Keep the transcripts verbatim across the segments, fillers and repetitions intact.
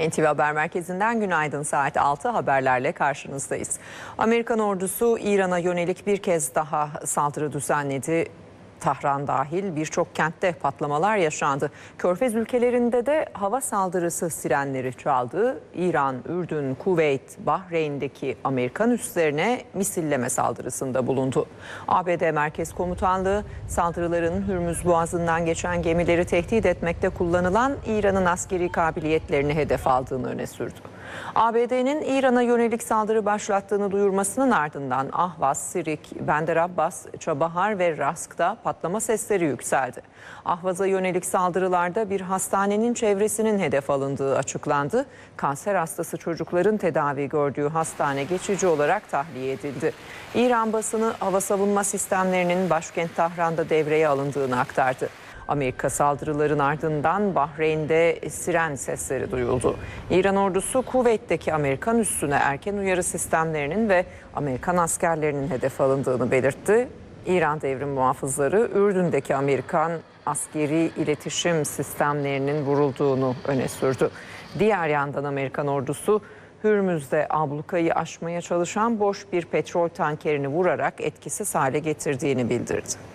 N T V Haber Merkezi'nden günaydın, saat altı haberlerle karşınızdayız. Amerikan ordusu İran'a yönelik bir kez daha saldırı düzenledi. Tahran dahil birçok kentte patlamalar yaşandı. Körfez ülkelerinde de hava saldırısı sirenleri çaldı. İran, Ürdün, Kuveyt, Bahreyn'deki Amerikan üslerine misilleme saldırısında bulundu. A B D Merkez Komutanlığı saldırıların Hürmüz Boğazı'ndan geçen gemileri tehdit etmekte kullanılan İran'ın askeri kabiliyetlerini hedef aldığını öne sürdü. A B D'nin İran'a yönelik saldırı başlattığını duyurmasının ardından Ahvaz, Sirik, Bender Abbas, Çabahar ve Rask'ta patlama sesleri yükseldi. Ahvaz'a yönelik saldırılarda bir hastanenin çevresinin hedef alındığı açıklandı. Kanser hastası çocukların tedavi gördüğü hastane geçici olarak tahliye edildi. İran basını hava savunma sistemlerinin başkent Tahran'da devreye alındığını aktardı. Amerika saldırıların ardından Bahreyn'de siren sesleri duyuldu. İran ordusu Kuveyt'teki Amerikan üssüne erken uyarı sistemlerinin ve Amerikan askerlerinin hedef alındığını belirtti. İran devrim muhafızları Ürdün'deki Amerikan askeri iletişim sistemlerinin vurulduğunu öne sürdü. Diğer yandan Amerikan ordusu Hürmüz'de ablukayı aşmaya çalışan boş bir petrol tankerini vurarak etkisiz hale getirdiğini bildirdi.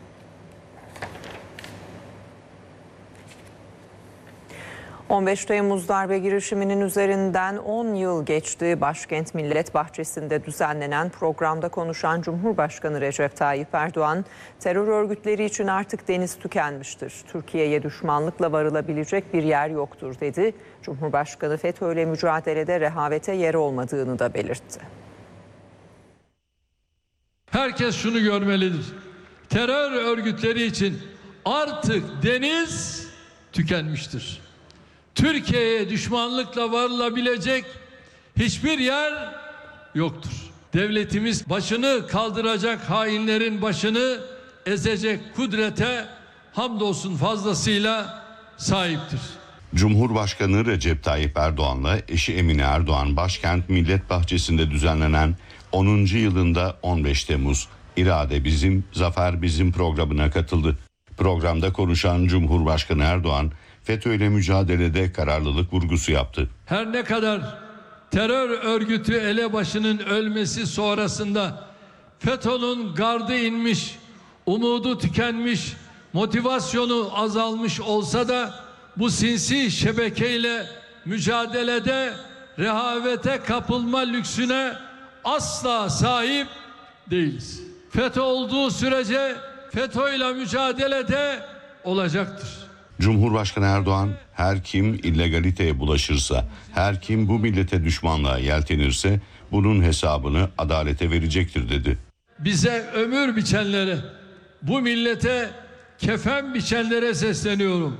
on beş Temmuz darbe girişiminin üzerinden on yıl geçti. Başkent Millet Bahçesi'nde düzenlenen programda konuşan Cumhurbaşkanı Recep Tayyip Erdoğan, terör örgütleri için artık deniz tükenmiştir. Türkiye'ye düşmanlıkla varılabilecek bir yer yoktur dedi. Cumhurbaşkanı FETÖ'yle mücadelede rehavete yer olmadığını da belirtti. Herkes şunu görmelidir. Terör örgütleri için artık deniz tükenmiştir. Türkiye'ye düşmanlıkla varılabilecek hiçbir yer yoktur. Devletimiz başını kaldıracak hainlerin başını ezecek kudrete hamdolsun fazlasıyla sahiptir. Cumhurbaşkanı Recep Tayyip Erdoğan'la eşi Emine Erdoğan Başkent Millet Bahçesi'nde düzenlenen onuncu yılında on beş Temmuz İrade Bizim, Zafer Bizim programına katıldı. Programda konuşan Cumhurbaşkanı Erdoğan, FETÖ'yle mücadelede kararlılık vurgusu yaptı. Her ne kadar terör örgütü elebaşının ölmesi sonrasında FETÖ'nün gardı inmiş, umudu tükenmiş, motivasyonu azalmış olsa da bu sinsi şebekeyle mücadelede rehavete kapılma lüksüne asla sahip değiliz. FETÖ olduğu sürece FETÖ'yle mücadelede olacaktır. Cumhurbaşkanı Erdoğan, her kim illegaliteye bulaşırsa, her kim bu millete düşmanlığa yeltenirse bunun hesabını adalete verecektir dedi. Bize ömür biçenlere, bu millete kefen biçenlere sesleniyorum.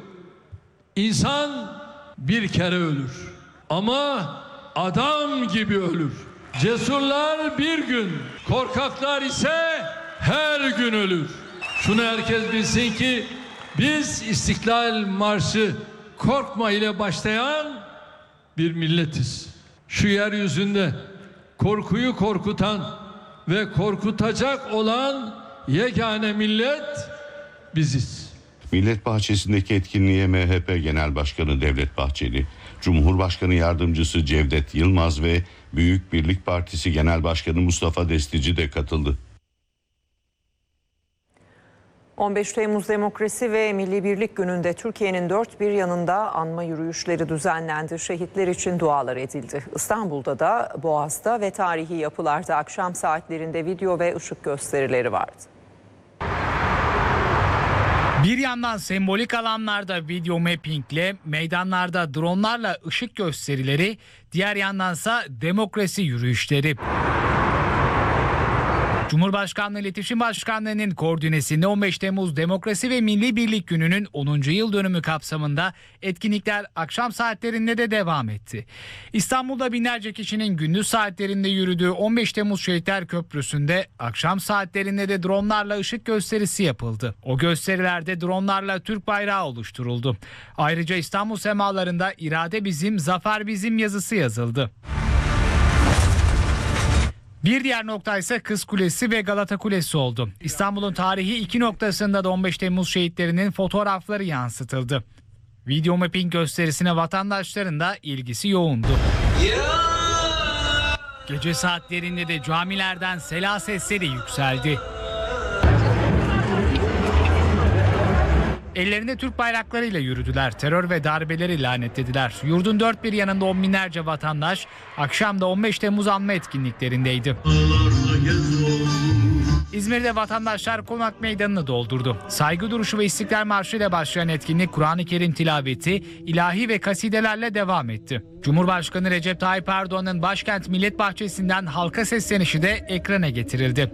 İnsan bir kere ölür ama adam gibi ölür. Cesurlar bir gün, korkaklar ise her gün ölür. Şunu herkes bilsin ki biz İstiklal Marşı korkma ile başlayan bir milletiz. Şu yeryüzünde korkuyu korkutan ve korkutacak olan yegane millet biziz. Millet Bahçesi'ndeki etkinliğe M H P Genel Başkanı Devlet Bahçeli, Cumhurbaşkanı Yardımcısı Cevdet Yılmaz ve Büyük Birlik Partisi Genel Başkanı Mustafa Destici de katıldı. on beş Temmuz Demokrasi ve Milli Birlik Günü'nde Türkiye'nin dört bir yanında anma yürüyüşleri düzenlendi. Şehitler için dualar edildi. İstanbul'da da, Boğaz'da ve tarihi yapılarda akşam saatlerinde video ve ışık gösterileri vardı. Bir yandan sembolik alanlarda video mappingle, meydanlarda dronlarla ışık gösterileri, diğer yandansa demokrasi yürüyüşleri. Cumhurbaşkanlığı İletişim Başkanlığı'nın koordinesinde on beş Temmuz Demokrasi ve Milli Birlik Günü'nün onuncu yıl dönümü kapsamında etkinlikler akşam saatlerinde de devam etti. İstanbul'da binlerce kişinin gündüz saatlerinde yürüdüğü on beş Temmuz Şehitler Köprüsü'nde akşam saatlerinde de dronlarla ışık gösterisi yapıldı. O gösterilerde dronlarla Türk bayrağı oluşturuldu. Ayrıca İstanbul semalarında "İrade bizim, zafer bizim" yazısı yazıldı. Bir diğer nokta ise Kız Kulesi ve Galata Kulesi oldu. İstanbul'un tarihi iki noktasında da on beş Temmuz şehitlerinin fotoğrafları yansıtıldı. Video mapping gösterisine vatandaşların da ilgisi yoğundu. Gece saatlerinde de camilerden sela sesleri yükseldi. Ellerinde Türk bayraklarıyla yürüdüler. Terör ve darbeleri lanetlediler. Yurdun dört bir yanında on binlerce vatandaş akşam da on beş Temmuz anma etkinliklerindeydi. İzmir'de vatandaşlar Konak Meydanı'nı doldurdu. Saygı duruşu ve İstiklal Marşı ile başlayan etkinlik Kur'an-ı Kerim tilaveti, ilahi ve kasidelerle devam etti. Cumhurbaşkanı Recep Tayyip Erdoğan'ın başkent Millet Bahçesi'nden halka seslenişi de ekrana getirildi.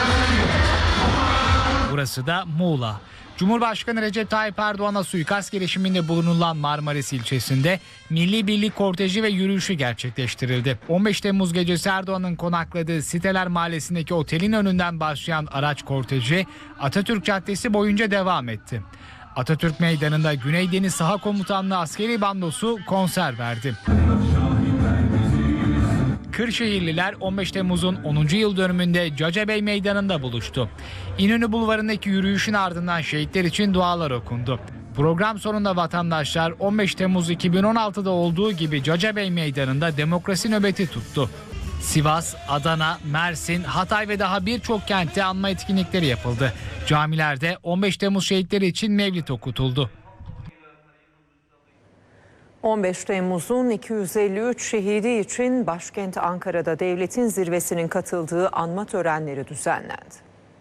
Burası da Muğla. Cumhurbaşkanı Recep Tayyip Erdoğan'a suikast girişiminde bulunulan Marmaris ilçesinde Milli Birlik korteji ve yürüyüşü gerçekleştirildi. on beş Temmuz gecesi Erdoğan'ın konakladığı Siteler Mahallesi'ndeki otelin önünden başlayan araç korteji Atatürk Caddesi boyunca devam etti. Atatürk Meydanı'nda Güney Deniz Saha Komutanlığı askeri bandosu konser verdi. Kırşehirliler on beş Temmuz'un onuncu yıl dönümünde Cacabey Meydanı'nda buluştu. İnönü Bulvarı'ndaki yürüyüşün ardından şehitler için dualar okundu. Program sonunda vatandaşlar on beş Temmuz iki bin on altıda olduğu gibi Cacabey Meydanı'nda demokrasi nöbeti tuttu. Sivas, Adana, Mersin, Hatay ve daha birçok kentte anma etkinlikleri yapıldı. Camilerde on beş Temmuz şehitleri için mevlid okutuldu. on beş Temmuz'un iki yüz elli üç şehidi için başkent Ankara'da devletin zirvesinin katıldığı anma törenleri düzenlendi.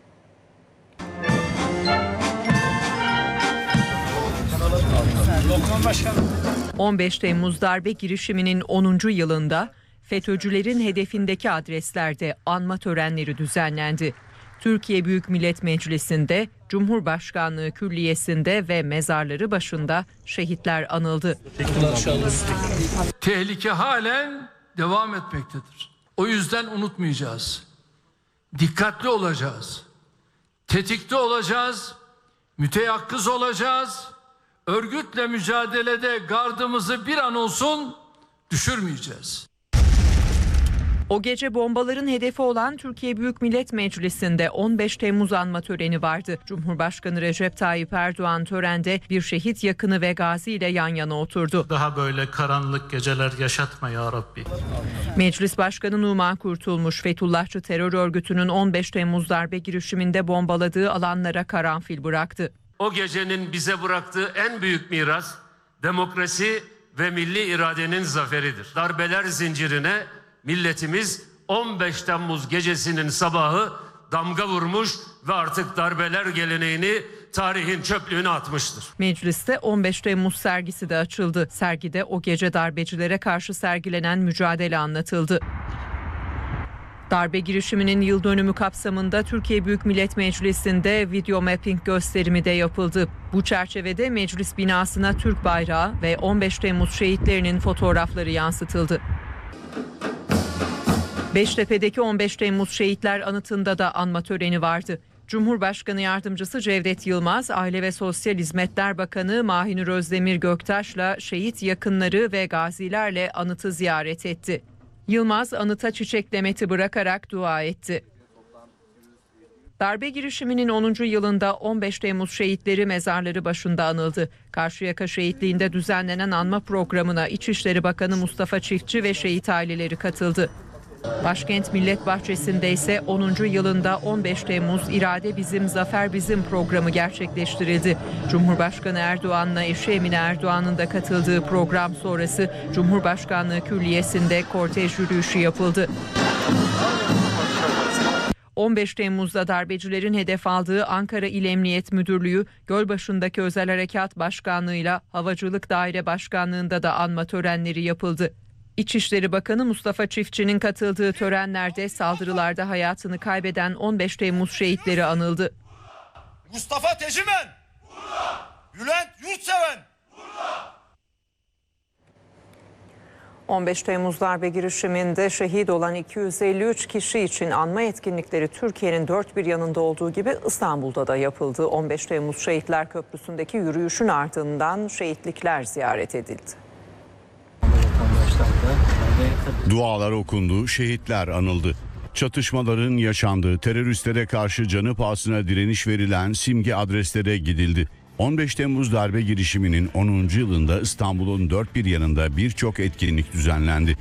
on beş Temmuz darbe girişiminin onuncu yılında FETÖ'cülerin hedefindeki adreslerde anma törenleri düzenlendi. Türkiye Büyük Millet Meclisi'nde, Cumhurbaşkanlığı Külliyesi'nde ve mezarları başında şehitler anıldı. Tehlike halen devam etmektedir. O yüzden unutmayacağız. Dikkatli olacağız. Tetikte olacağız. Müteyakkız olacağız. Örgütle mücadelede gardımızı bir an olsun düşürmeyeceğiz. O gece bombaların hedefi olan Türkiye Büyük Millet Meclisi'nde on beş Temmuz anma töreni vardı. Cumhurbaşkanı Recep Tayyip Erdoğan törende bir şehit yakını ve gazi ile yan yana oturdu. Daha böyle karanlık geceler yaşatma ya Rabbi. Meclis Başkanı Numan Kurtulmuş, Fethullahçı terör örgütünün on beş Temmuz darbe girişiminde bombaladığı alanlara karanfil bıraktı. O gecenin bize bıraktığı en büyük miras demokrasi ve milli iradenin zaferidir. Darbeler zincirine milletimiz on beş Temmuz gecesinin sabahı damga vurmuş ve artık darbeler geleneğini tarihin çöplüğüne atmıştır. Mecliste on beş Temmuz sergisi de açıldı. Sergide o gece darbecilere karşı sergilenen mücadele anlatıldı. Darbe girişiminin yıl dönümü kapsamında Türkiye Büyük Millet Meclisi'nde video mapping gösterimi de yapıldı. Bu çerçevede meclis binasına Türk bayrağı ve on beş Temmuz şehitlerinin fotoğrafları yansıtıldı. Beştepe'deki on beş Temmuz Şehitler Anıtı'nda da anma töreni vardı. Cumhurbaşkanı Yardımcısı Cevdet Yılmaz, Aile ve Sosyal Hizmetler Bakanı Mahinur Özdemir Göktaş'la şehit yakınları ve gazilerle anıtı ziyaret etti. Yılmaz anıta çiçek demeti bırakarak dua etti. Darbe girişiminin onuncu yılında on beş Temmuz şehitleri mezarları başında anıldı. Karşıyaka şehitliğinde düzenlenen anma programına İçişleri Bakanı Mustafa Çiftçi ve şehit aileleri katıldı. Başkent Millet Bahçesi'nde ise onuncu yılında on beş Temmuz İrade Bizim, Zafer Bizim programı gerçekleştirildi. Cumhurbaşkanı Erdoğan'la eşi Emine Erdoğan'ın da katıldığı program sonrası Cumhurbaşkanlığı Külliyesi'nde kortej yürüyüşü yapıldı. on beş Temmuz'da darbecilerin hedef aldığı Ankara İl Emniyet Müdürlüğü, Gölbaşı'ndaki Özel Harekat Başkanlığı'yla Havacılık Daire Başkanlığı'nda da anma törenleri yapıldı. İçişleri Bakanı Mustafa Çiftçi'nin katıldığı törenlerde saldırılarda hayatını kaybeden on beş Temmuz şehitleri anıldı. Mustafa Tecimen, burada. Bülent Yurtseven, burada. on beş Temmuz darbe girişiminde şehit olan iki yüz elli üç kişi için anma etkinlikleri Türkiye'nin dört bir yanında olduğu gibi İstanbul'da da yapıldı. on beş Temmuz Şehitler Köprüsü'ndeki yürüyüşün ardından şehitlikler ziyaret edildi. Dualar okundu, şehitler anıldı. Çatışmaların yaşandığı, teröristlere karşı canı pahasına direniş verilen simge adreslere gidildi. on beş Temmuz darbe girişiminin onuncu yılında İstanbul'un dört bir yanında birçok etkinlik düzenlendi.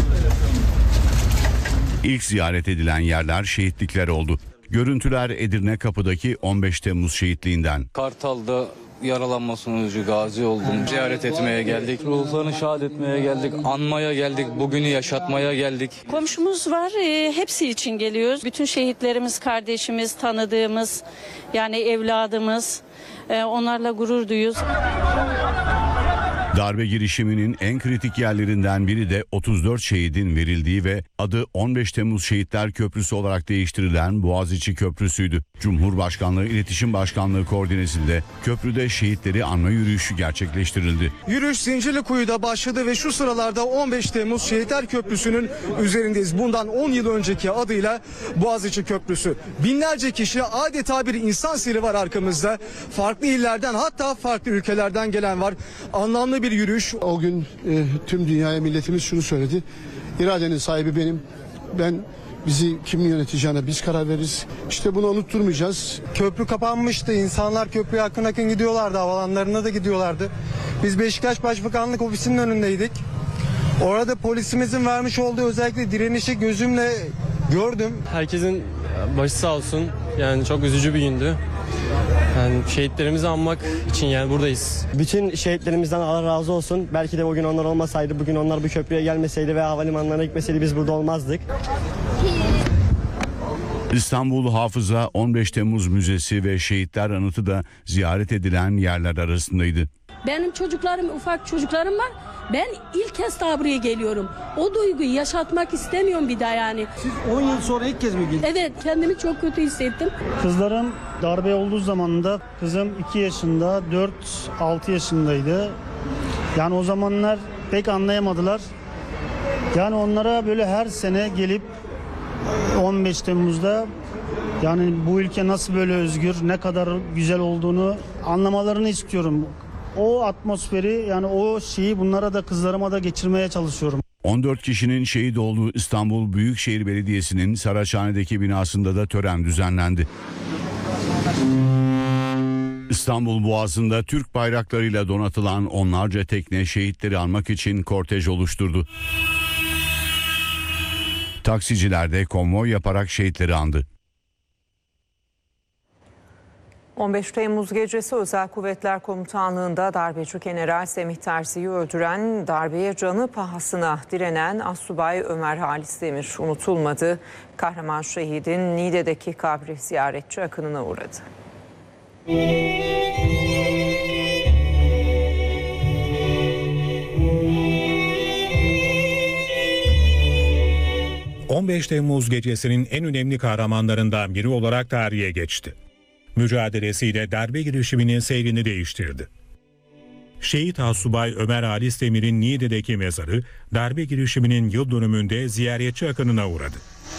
İlk ziyaret edilen yerler şehitlikler oldu. Görüntüler Edirne Kapı'daki on beş Temmuz şehitliğinden. Kartal'da yaralanma sonucu gazi oldum. Ziyaret etmeye geldik. Ruhlarını şad etmeye geldik. Anmaya geldik. Bugünü yaşatmaya geldik. Komşumuz var. E, hepsi için geliyoruz. Bütün şehitlerimiz, kardeşimiz, tanıdığımız, yani evladımız. E, onlarla gurur duyuyoruz. Darbe girişiminin en kritik yerlerinden biri de otuz dört şehidin verildiği ve adı on beş Temmuz Şehitler Köprüsü olarak değiştirilen Boğaziçi Köprüsü'ydü. Cumhurbaşkanlığı İletişim Başkanlığı koordinesinde köprüde şehitleri anma yürüyüşü gerçekleştirildi. Yürüyüş Zincirlikuyu'da başladı ve şu sıralarda on beş Temmuz Şehitler Köprüsü'nün üzerindeyiz. Bundan on yıl önceki adıyla Boğaziçi Köprüsü. Binlerce kişi, adeta bir insan seli var arkamızda. Farklı illerden, hatta farklı ülkelerden gelen var. Anlamlı bir yürüyüş. O gün e, tüm dünyaya milletimiz şunu söyledi. İradenin sahibi benim. Ben bizi kim yöneteceğine biz karar veririz. İşte bunu unutturmayacağız. Köprü kapanmıştı. İnsanlar köprüye akın akın gidiyorlardı. Havalanlarına da gidiyorlardı. Biz Beşiktaş Başbakanlık Ofisi'nin önündeydik. Orada polisimizin vermiş olduğu özellikle direnişi gözümle gördüm. Herkesin başı sağ olsun. Yani çok üzücü bir gündü. Yani şehitlerimizi anmak için yani buradayız. Bütün şehitlerimizden Allah razı olsun. Belki de bugün onlar olmasaydı, bugün onlar bu köprüye gelmeseydi ve havalimanlarına gitmeseydi biz burada olmazdık. İstanbul Hafıza on beş Temmuz Müzesi ve Şehitler Anıtı da ziyaret edilen yerler arasındaydı. Benim çocuklarım, ufak çocuklarım var. Ben ilk kez daha buraya geliyorum. O duyguyu yaşatmak istemiyorum bir daha yani. Siz on yıl sonra ilk kez mi geldiniz? Evet, kendimi çok kötü hissettim. Kızlarım darbe olduğu zamanında kızım iki yaşında, dört altı yaşındaydı. Yani o zamanlar pek anlayamadılar. Yani onlara böyle her sene gelip on beş Temmuz'da yani bu ülke nasıl böyle özgür, ne kadar güzel olduğunu anlamalarını istiyorum. O atmosferi, yani o şeyi bunlara da, kızlarıma da geçirmeye çalışıyorum. on dört kişinin şehit olduğu İstanbul Büyükşehir Belediyesi'nin Saraçhane'deki binasında da tören düzenlendi. İstanbul Boğazı'nda Türk bayraklarıyla donatılan onlarca tekne şehitleri anmak için kortej oluşturdu. Taksiciler de konvoy yaparak şehitleri andı. on beş Temmuz gecesi Özel Kuvvetler Komutanlığı'nda darbeci General Semih Terzi'yi öldüren, darbeye canı pahasına direnen Astsubay Ömer Halis Demir unutulmadı. Kahraman şehidin Niğde'deki kabri ziyaretçi akınına uğradı. on beş Temmuz gecesinin en önemli kahramanlarından biri olarak tarihe geçti. Mücadelesiyle darbe girişiminin seyrini değiştirdi. Şehit Astsubay Ömer Halis Demir'in Niğde'deki mezarı darbe girişiminin yıl dönümünde ziyaretçi akınına uğradı.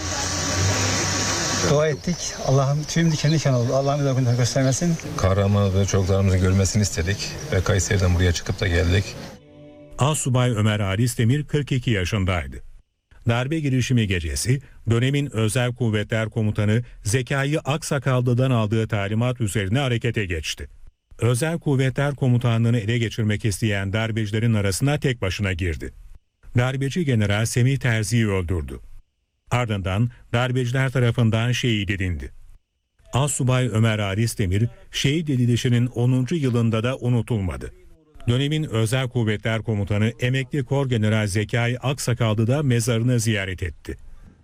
Dua ettik. Allah'ım tüm diken diken oldu. Allah'ım bir daha göstermesin. Kahramanı ve çocuklarımızın görmesini istedik ve Kayseri'den buraya çıkıp da geldik. Astsubay Ömer Halis Demir kırk iki yaşındaydı. Darbe girişimi gecesi dönemin Özel Kuvvetler Komutanı Zekai Aksakallı'dan aldığı talimat üzerine harekete geçti. Özel Kuvvetler Komutanlığı'nı ele geçirmek isteyen darbecilerin arasına tek başına girdi. Darbeci General Semih Terzi'yi öldürdü. Ardından darbeciler tarafından şehit edildi. Astsubay Ömer Halis Demir şehit edilişinin onuncu yılında da unutulmadı. Dönemin Özel Kuvvetler Komutanı Emekli Korgeneral Zekai Aksakallı da mezarını ziyaret etti.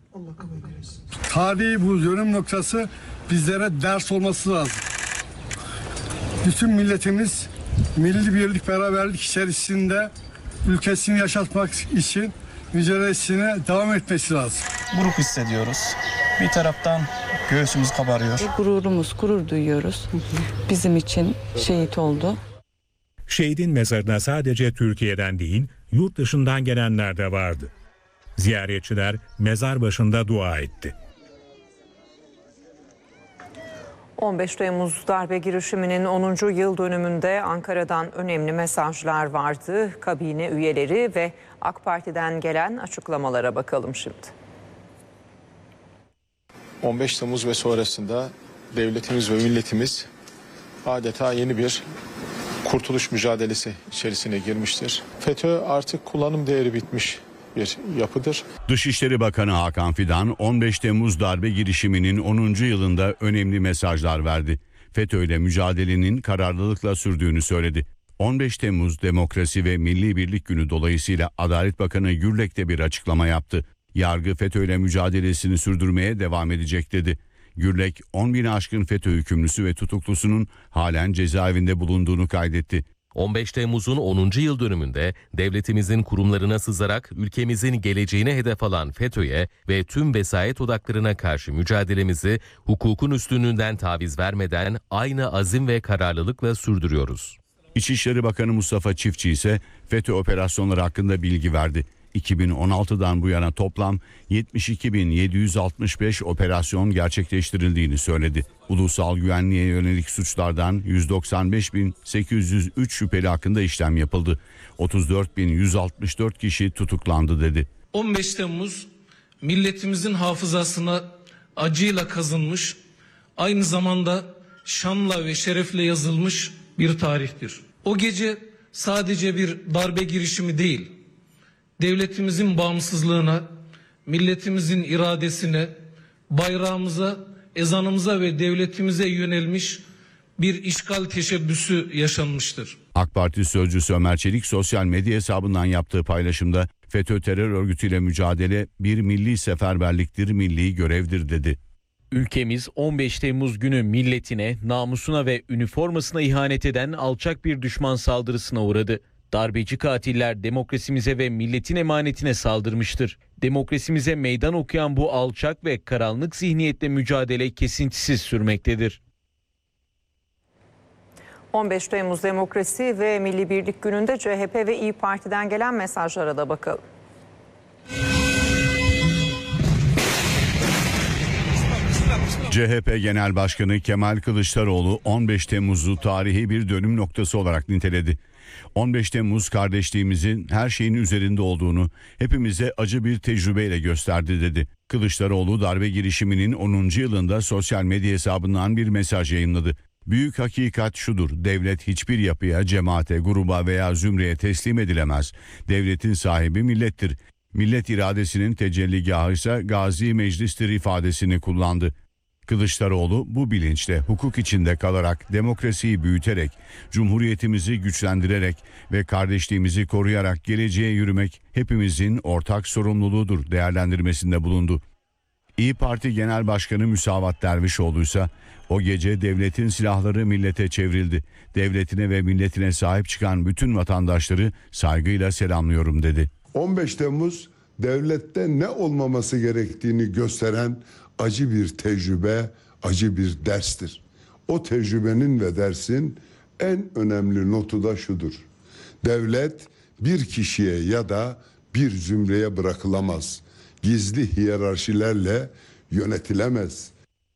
Tarihi bu dönüm noktası bizlere ders olması lazım. Bütün milletimiz milli birlik, beraberlik içerisinde ülkesini yaşatmak için mücadelesine devam etmesi lazım. Buruk hissediyoruz. Bir taraftan göğsümüz kabarıyor. Gururumuz, gurur duyuyoruz. Bizim için şehit oldu. Şehidin mezarına sadece Türkiye'den değil, yurt dışından gelenler de vardı. Ziyaretçiler mezar başında dua etti. on beş Temmuz darbe girişiminin onuncu yıl dönümünde Ankara'dan önemli mesajlar vardı. Kabine üyeleri ve AK Parti'den gelen açıklamalara bakalım şimdi. on beş Temmuz ve sonrasında devletimiz ve milletimiz adeta yeni bir kurtuluş mücadelesi içerisine girmiştir. FETÖ artık kullanım değeri bitmiş bir yapıdır. Dışişleri Bakanı Hakan Fidan on beş Temmuz darbe girişiminin onuncu yılında önemli mesajlar verdi. FETÖ ile mücadelenin kararlılıkla sürdüğünü söyledi. on beş Temmuz Demokrasi ve Milli Birlik Günü dolayısıyla Adalet Bakanı Gürlek de bir açıklama yaptı. Yargı FETÖ ile mücadelesini sürdürmeye devam edecek dedi. Gürlek on bini aşkın FETÖ hükümlüsü ve tutuklusunun halen cezaevinde bulunduğunu kaydetti. on beş Temmuz'un onuncu yıl dönümünde devletimizin kurumlarına sızarak ülkemizin geleceğine hedef alan FETÖ'ye ve tüm vesayet odaklarına karşı mücadelemizi hukukun üstünlüğünden taviz vermeden aynı azim ve kararlılıkla sürdürüyoruz. İçişleri Bakanı Mustafa Çiftçi ise FETÖ operasyonları hakkında bilgi verdi. iki bin on altıdan bu yana toplam yetmiş iki bin yedi yüz altmış beş operasyon gerçekleştirildiğini söyledi. Ulusal güvenliğe yönelik suçlardan yüz doksan beş bin sekiz yüz üç şüpheli hakkında işlem yapıldı. otuz dört bin yüz altmış dört kişi tutuklandı dedi. on beş Temmuz milletimizin hafızasına acıyla kazınmış, aynı zamanda şanla ve şerefle yazılmış bir tarihtir. O gece sadece bir darbe girişimi değil, devletimizin bağımsızlığına, milletimizin iradesine, bayrağımıza, ezanımıza ve devletimize yönelmiş bir işgal teşebbüsü yaşanmıştır. AK Parti sözcüsü Ömer Çelik sosyal medya hesabından yaptığı paylaşımda FETÖ terör örgütüyle mücadele bir milli seferberliktir, milli görevdir dedi. Ülkemiz on beş Temmuz günü milletine, namusuna ve üniformasına ihanet eden alçak bir düşman saldırısına uğradı. Darbeci katiller demokrasimize ve milletin emanetine saldırmıştır. Demokrasimize meydan okuyan bu alçak ve karanlık zihniyetle mücadele kesintisiz sürmektedir. on beş Temmuz Demokrasi ve Milli Birlik Günü'nde C H P ve İYİ Parti'den gelen mesajlara da bakalım. C H P Genel Başkanı Kemal Kılıçdaroğlu on beş Temmuz'u tarihi bir dönüm noktası olarak niteledi. on beş Temmuz kardeşliğimizin her şeyin üzerinde olduğunu hepimize acı bir tecrübeyle gösterdi dedi. Kılıçdaroğlu darbe girişiminin onuncu yılında sosyal medya hesabından bir mesaj yayınladı. Büyük hakikat şudur: devlet hiçbir yapıya, cemaate, gruba veya zümreye teslim edilemez. Devletin sahibi millettir. Millet iradesinin tecelligahı ise Gazi Meclis'tir ifadesini kullandı. Kılıçdaroğlu bu bilinçle hukuk içinde kalarak, demokrasiyi büyüterek, cumhuriyetimizi güçlendirerek ve kardeşliğimizi koruyarak geleceğe yürümek hepimizin ortak sorumluluğudur değerlendirmesinde bulundu. İYİ Parti Genel Başkanı Müsavat Dervişoğlu ise o gece devletin silahları millete çevrildi. Devletine ve milletine sahip çıkan bütün vatandaşları saygıyla selamlıyorum dedi. on beş Temmuz devlette ne olmaması gerektiğini gösteren acı bir tecrübe, acı bir derstir. O tecrübenin ve dersin en önemli notu da şudur: devlet bir kişiye ya da bir zümreye bırakılamaz. Gizli hiyerarşilerle yönetilemez.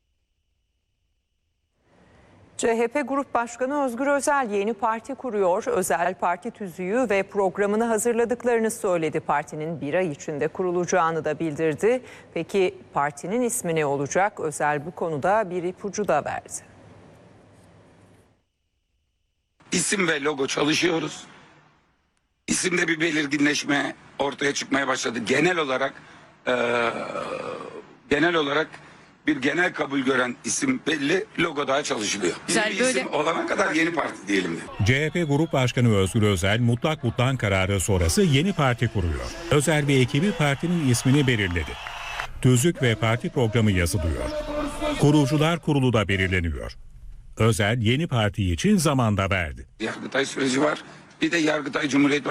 C H P Grup Başkanı Özgür Özel yeni parti kuruyor. Özel parti tüzüğü ve programını hazırladıklarını söyledi. Partinin bir ay içinde kurulacağını da bildirdi. Peki partinin ismi ne olacak? Özel bu konuda bir ipucu da verdi. İsim ve logo çalışıyoruz. İsimde bir belirginleşme ortaya çıkmaya başladı. Genel olarak e, genel olarak bir genel kabul gören isim belli, logo daha çalışılıyor. Güzel, bir böyle... isim olana kadar yeni parti diyelim. C H P Grup Başkanı Özgür Özel mutlak mutlak kararı sonrası yeni parti kuruyor. Özel ve ekibi partinin ismini belirledi. Tüzük ve parti programı yazılıyor. Kurucular kurulu da belirleniyor. Özel yeni parti için zaman da verdi. Yargıtay süreci var. Bir de Yargıtay Cumhuriyet